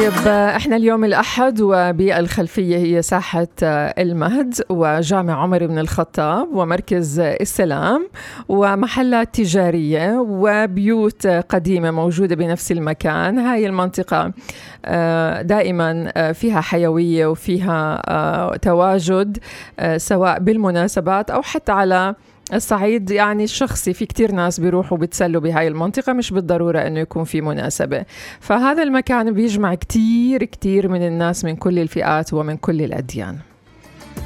طيب احنا اليوم الأحد وبالخلفية هي ساحة المهد وجامع عمر بن الخطاب ومركز السلام ومحلات تجارية وبيوت قديمة موجودة بنفس المكان. هاي المنطقة دائما فيها حيوية وفيها تواجد سواء بالمناسبات أو حتى على الصعيد يعني الشخصي. في كتير ناس بيروحوا بتسلوا بهاي المنطقة، مش بالضرورة أنه يكون في مناسبة. فهذا المكان بيجمع كتير من الناس من كل الفئات ومن كل الأديان.